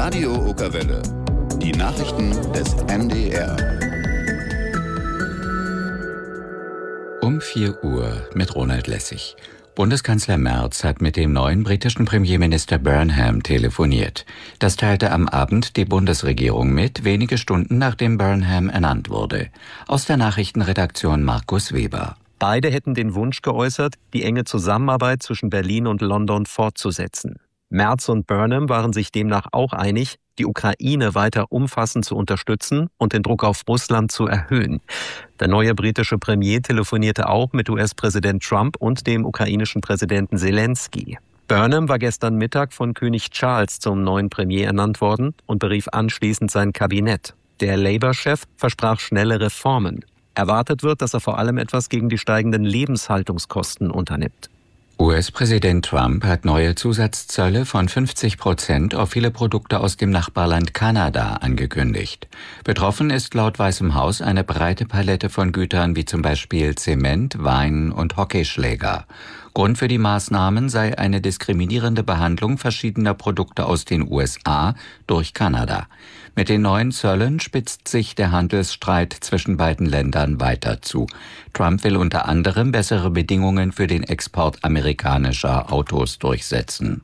Radio Okerwelle. Die Nachrichten des NDR. Um 4 Uhr mit Ronald Lessig. Bundeskanzler Merz hat mit dem neuen britischen Premierminister Burnham telefoniert. Das teilte am Abend die Bundesregierung mit, wenige Stunden nachdem Burnham ernannt wurde. Aus der Nachrichtenredaktion Markus Weber. Beide hätten den Wunsch geäußert, die enge Zusammenarbeit zwischen Berlin und London fortzusetzen. Merz und Burnham waren sich demnach auch einig, die Ukraine weiter umfassend zu unterstützen und den Druck auf Russland zu erhöhen. Der neue britische Premier telefonierte auch mit US-Präsident Trump und dem ukrainischen Präsidenten Zelensky. Burnham war gestern Mittag von König Charles zum neuen Premier ernannt worden und berief anschließend sein Kabinett. Der Labour-Chef versprach schnelle Reformen. Erwartet wird, dass er vor allem etwas gegen die steigenden Lebenshaltungskosten unternimmt. US-Präsident Trump hat neue Zusatzzölle von 50% auf viele Produkte aus dem Nachbarland Kanada angekündigt. Betroffen ist laut Weißem Haus eine breite Palette von Gütern wie zum Beispiel Zement, Wein und Hockeyschläger. Grund für die Maßnahmen sei eine diskriminierende Behandlung verschiedener Produkte aus den USA durch Kanada. Mit den neuen Zöllen spitzt sich der Handelsstreit zwischen beiden Ländern weiter zu. Trump will unter anderem bessere Bedingungen für den Export amerikanischer Autos durchsetzen.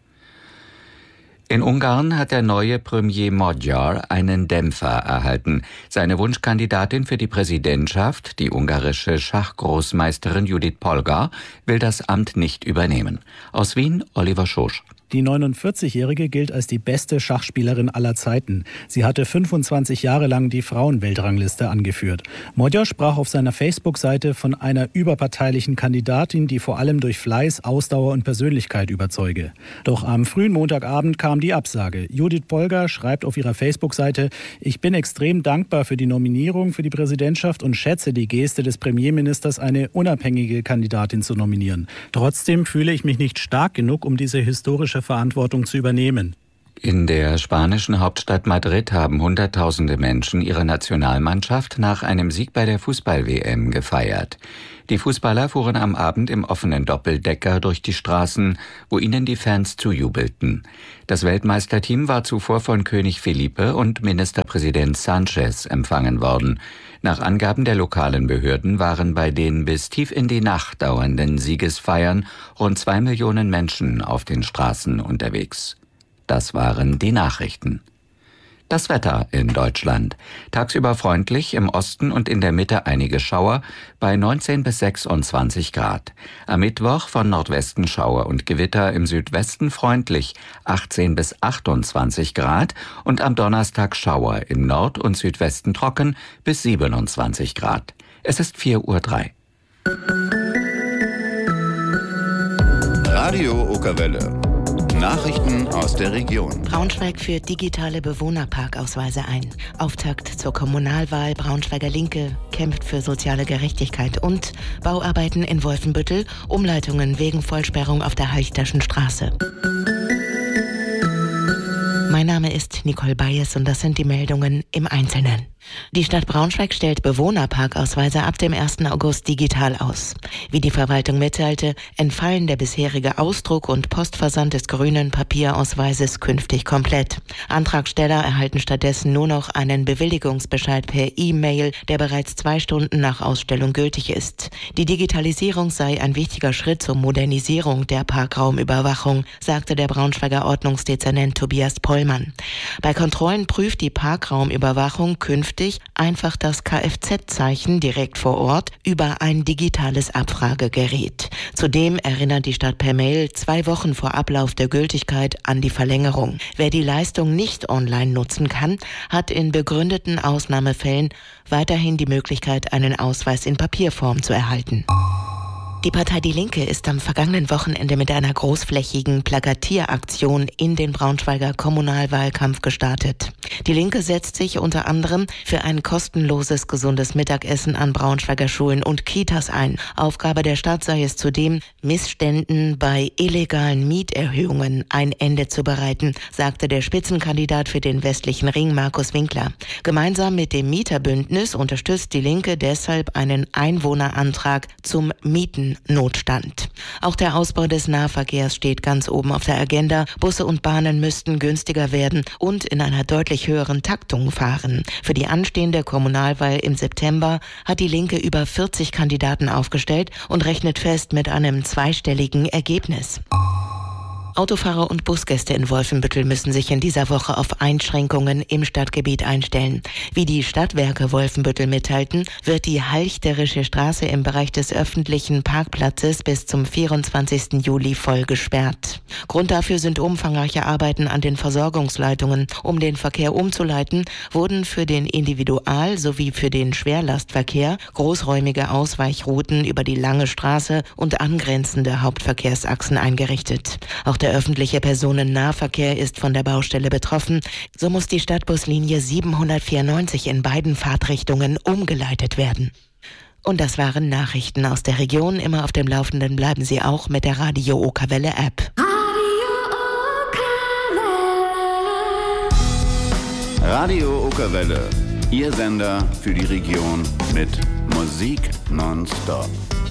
In Ungarn hat der neue Premier Magyar einen Dämpfer erhalten. Seine Wunschkandidatin für die Präsidentschaft, die ungarische Schachgroßmeisterin Judith Polgar, will das Amt nicht übernehmen. Aus Wien, Oliver Schosch. Die 49-Jährige gilt als die beste Schachspielerin aller Zeiten. Sie hatte 25 Jahre lang die Frauenweltrangliste angeführt. Magyar sprach auf seiner Facebook-Seite von einer überparteilichen Kandidatin, die vor allem durch Fleiß, Ausdauer und Persönlichkeit überzeuge. Doch am frühen Montagabend kam die Absage. Judith Polgar schreibt auf ihrer Facebook-Seite: Ich bin extrem dankbar für die Nominierung für die Präsidentschaft und schätze die Geste des Premierministers, eine unabhängige Kandidatin zu nominieren. Trotzdem fühle ich mich nicht stark genug, um diese historische Verantwortung zu übernehmen. In der spanischen Hauptstadt Madrid haben Hunderttausende Menschen ihre Nationalmannschaft nach einem Sieg bei der Fußball-WM gefeiert. Die Fußballer fuhren am Abend im offenen Doppeldecker durch die Straßen, wo ihnen die Fans zujubelten. Das Weltmeisterteam war zuvor von König Felipe und Ministerpräsident Sánchez empfangen worden. Nach Angaben der lokalen Behörden waren bei den bis tief in die Nacht dauernden Siegesfeiern rund 2 Millionen Menschen auf den Straßen unterwegs. Das waren die Nachrichten. Das Wetter in Deutschland. Tagsüber freundlich, im Osten und in der Mitte einige Schauer bei 19 bis 26 Grad. Am Mittwoch von Nordwesten Schauer und Gewitter, im Südwesten freundlich 18 bis 28 Grad und am Donnerstag Schauer, im Nord- und Südwesten trocken bis 27 Grad. Es ist 4:03 Uhr. Radio Okerwelle. Nachrichten aus der Region. Braunschweig führt digitale Bewohnerparkausweise ein. Auftakt zur Kommunalwahl. Braunschweiger Linke kämpft für soziale Gerechtigkeit. Und Bauarbeiten in Wolfenbüttel, Umleitungen wegen Vollsperrung auf der Halchterschen Straße. Mein Name ist Nicole Bayes und das sind die Meldungen im Einzelnen. Die Stadt Braunschweig stellt Bewohnerparkausweise ab dem 1. August digital aus. Wie die Verwaltung mitteilte, entfallen der bisherige Ausdruck und Postversand des grünen Papierausweises künftig komplett. Antragsteller erhalten stattdessen nur noch einen Bewilligungsbescheid per E-Mail, der bereits 2 Stunden nach Ausstellung gültig ist. Die Digitalisierung sei ein wichtiger Schritt zur Modernisierung der Parkraumüberwachung, sagte der Braunschweiger Ordnungsdezernent Tobias Pollmann. Bei Kontrollen prüft die Parkraumüberwachung künftig einfach das Kfz-Zeichen direkt vor Ort über ein digitales Abfragegerät. Zudem erinnert die Stadt per Mail 2 Wochen vor Ablauf der Gültigkeit an die Verlängerung. Wer die Leistung nicht online nutzen kann, hat in begründeten Ausnahmefällen weiterhin die Möglichkeit, einen Ausweis in Papierform zu erhalten. Die Partei Die Linke ist am vergangenen Wochenende mit einer großflächigen Plakatieraktion in den Braunschweiger Kommunalwahlkampf gestartet. Die Linke setzt sich unter anderem für ein kostenloses, gesundes Mittagessen an Braunschweiger Schulen und Kitas ein. Aufgabe der Stadt sei es zudem, Missständen bei illegalen Mieterhöhungen ein Ende zu bereiten, sagte der Spitzenkandidat für den westlichen Ring Markus Winkler. Gemeinsam mit dem Mieterbündnis unterstützt Die Linke deshalb einen Einwohnerantrag zum Mieten Notstand. Auch der Ausbau des Nahverkehrs steht ganz oben auf der Agenda. Busse und Bahnen müssten günstiger werden und in einer deutlich höheren Taktung fahren. Für die anstehende Kommunalwahl im September hat die Linke über 40 Kandidaten aufgestellt und rechnet fest mit einem zweistelligen Ergebnis. Autofahrer und Busgäste in Wolfenbüttel müssen sich in dieser Woche auf Einschränkungen im Stadtgebiet einstellen. Wie die Stadtwerke Wolfenbüttel mitteilten, wird die Halchterische Straße im Bereich des öffentlichen Parkplatzes bis zum 24. Juli voll gesperrt. Grund dafür sind umfangreiche Arbeiten an den Versorgungsleitungen. Um den Verkehr umzuleiten, wurden für den Individual- sowie für den Schwerlastverkehr großräumige Ausweichrouten über die Lange Straße und angrenzende Hauptverkehrsachsen eingerichtet. Auch der öffentliche Personennahverkehr ist von der Baustelle betroffen. So muss die Stadtbuslinie 794 in beiden Fahrtrichtungen umgeleitet werden. Und das waren Nachrichten aus der Region. Immer auf dem Laufenden bleiben Sie auch mit der Radio Okerwelle App. Radio Okerwelle, Ihr Sender für die Region mit Musik nonstop.